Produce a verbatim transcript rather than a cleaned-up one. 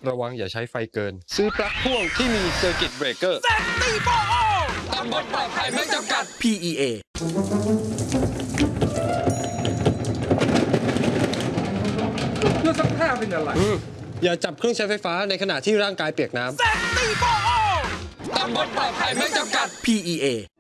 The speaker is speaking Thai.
ระวังอย่าใช้ไฟเกินซื้อปลั๊กพ่วงที่มีเซอร์กิตเบรกเกอร์ตามบทปลอดภัยไม่จำกัดพี อี เอเครื่องซักผ้าเป็นอะไรอย่าจับเครื่องใช้ไฟฟ้าในขณะที่ร่างกายเปียกน้ำตามบทปลอดภัยไม่จำกัดพี อี เอ